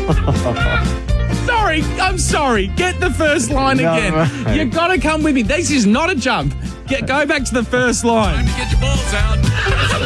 Sorry, I'm sorry. Get the first line again. mate. You got to come with me. This is not a jump. Go back to the first line. Time to get your balls out.